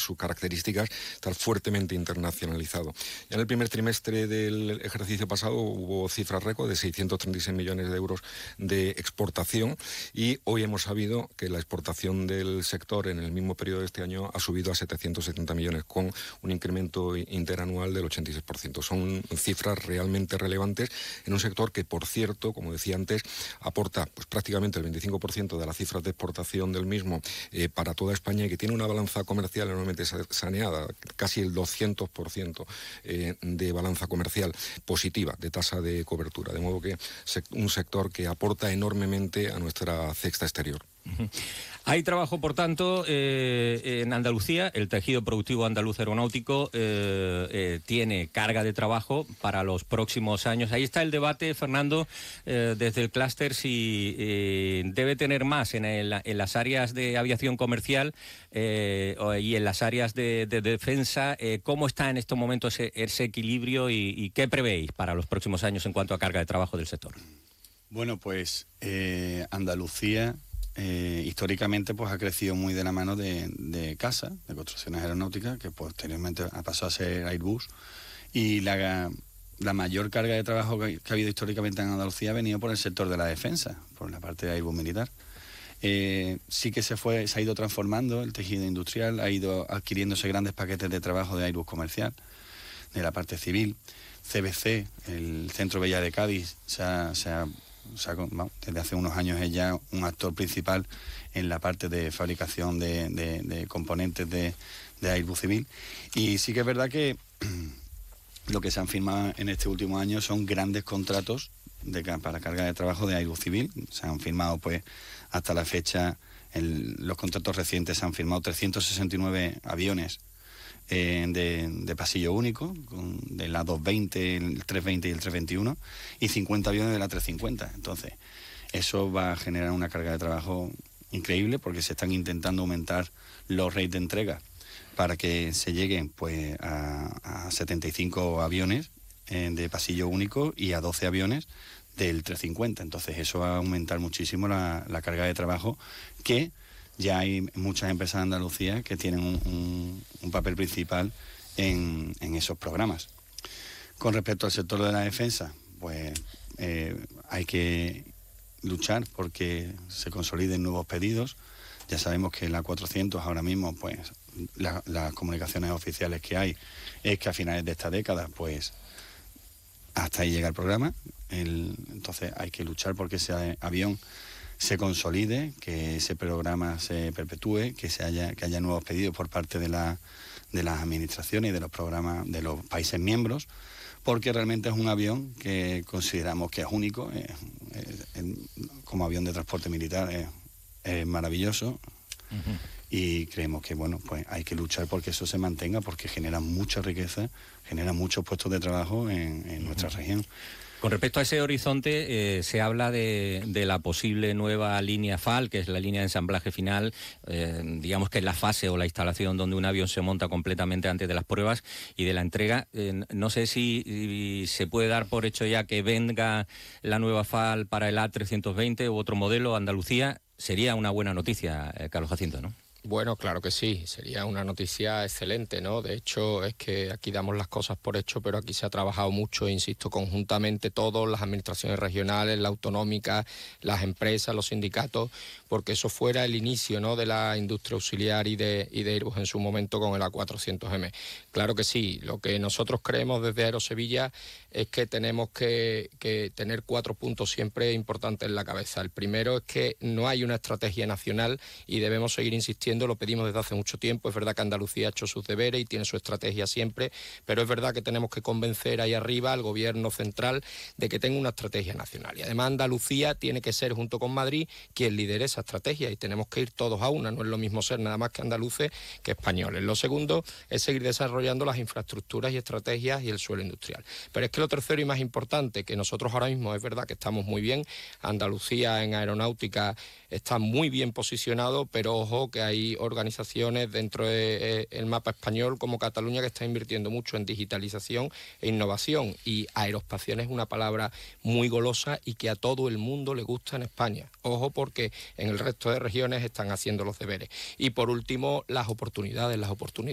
sus características, estar fuertemente internacionalizado. Ya en el primer trimestre del ejercicio pasado hubo cifras récord de 636 millones de euros de exportación y hoy hemos sabido que la exportación del sector en el mismo periodo de este año ha subido a 770 millones, con un incremento interanual del 86%. Son cifras realmente relevantes en un sector que, por cierto, como decía antes, aporta pues prácticamente el 25% de las cifras de exportación del mismo para toda España, y que tiene una balanza comercial enormemente saneada, casi el 200% de balanza comercial positiva, de tasa de cobertura, de modo que un sector que aporta enormemente a nuestra cesta exterior. Hay trabajo, por tanto, en Andalucía. El tejido productivo andaluz aeronáutico tiene carga de trabajo para los próximos años. Ahí está el debate, Fernando, desde el clúster, si debe tener más en las áreas de aviación comercial y en las áreas de defensa. ¿Cómo está en estos momentos ese equilibrio y qué prevéis para los próximos años en cuanto a carga de trabajo del sector? Bueno, pues Andalucía históricamente pues ha crecido muy de la mano de CASA, de Construcciones Aeronáuticas, que posteriormente ha pasado a ser Airbus, y la mayor carga de trabajo que ha habido históricamente en Andalucía ha venido por el sector de la defensa, por la parte de Airbus militar. Sí que se ha ido transformando el tejido industrial, ha ido adquiriéndose grandes paquetes de trabajo de Airbus comercial, de la parte civil. CBC, el Centro Bella de Cádiz, desde hace unos años es ya un actor principal en la parte de fabricación de componentes de Airbus civil. Y sí que es verdad que lo que se han firmado en este último año son grandes contratos para carga de trabajo de Airbus civil. Se han firmado, pues, hasta la fecha, los contratos recientes se han firmado 369 aviones de pasillo único, de la 220, el 320 y el 321, y 50 aviones de la 350. Entonces, eso va a generar una carga de trabajo increíble, porque se están intentando aumentar los rates de entrega para que se lleguen pues a 75 aviones de pasillo único y a 12 aviones del 350. Entonces, eso va a aumentar muchísimo la carga de trabajo, que ya hay muchas empresas de Andalucía que tienen un papel principal en esos programas. Con respecto al sector de la defensa, pues hay que luchar porque se consoliden nuevos pedidos. Ya sabemos que la 400 ahora mismo, pues las comunicaciones oficiales que hay es que a finales de esta década, pues hasta ahí llega el programa. Entonces hay que luchar porque ese avión se consolide, que ese programa se perpetúe, que haya nuevos pedidos por parte de las administraciones y de los programas de los países miembros, porque realmente es un avión que consideramos que es único, como avión de transporte militar es maravilloso. Uh-huh. Y creemos que bueno, pues hay que luchar porque eso se mantenga, porque genera mucha riqueza, genera muchos puestos de trabajo en nuestra región. Con respecto a ese horizonte, se habla de la posible nueva línea FAL, que es la línea de ensamblaje final, digamos que es la fase o la instalación donde un avión se monta completamente antes de las pruebas y de la entrega. No sé si se puede dar por hecho ya que venga la nueva FAL para el A320 u otro modelo, Andalucía. Sería una buena noticia, Carlos Jacinto, ¿no? Bueno, claro que sí, sería una noticia excelente, ¿no? De hecho, es que aquí damos las cosas por hecho, pero aquí se ha trabajado mucho, insisto, conjuntamente todas las administraciones regionales, la autonómica, las empresas, los sindicatos, porque eso fuera el inicio, ¿no?, de la industria auxiliar y de Airbus en su momento con el A400M. Claro que sí, lo que nosotros creemos desde Aerosevilla es que tenemos que tener 4 puntos siempre importantes en la cabeza. El primero es que no hay una estrategia nacional y debemos seguir insistiendo. Lo pedimos desde hace mucho tiempo. Es verdad que Andalucía ha hecho sus deberes y tiene su estrategia siempre, pero es verdad que tenemos que convencer ahí arriba al gobierno central de que tenga una estrategia nacional. Y además Andalucía tiene que ser, junto con Madrid, quien lidere esa estrategia, y tenemos que ir todos a una. No es lo mismo ser nada más que andaluces que españoles. Lo segundo es seguir desarrollando las infraestructuras y estrategias y el suelo industrial. Pero es que lo tercero y más importante, que nosotros ahora mismo es verdad que estamos muy bien. Andalucía en aeronáutica está muy bien posicionado, pero ojo que hay organizaciones dentro del mapa español como Cataluña que está invirtiendo mucho en digitalización e innovación, y aeroespacial es una palabra muy golosa y que a todo el mundo le gusta en España. Ojo, porque en el resto de regiones están haciendo los deberes. Y por último, las oportunidades.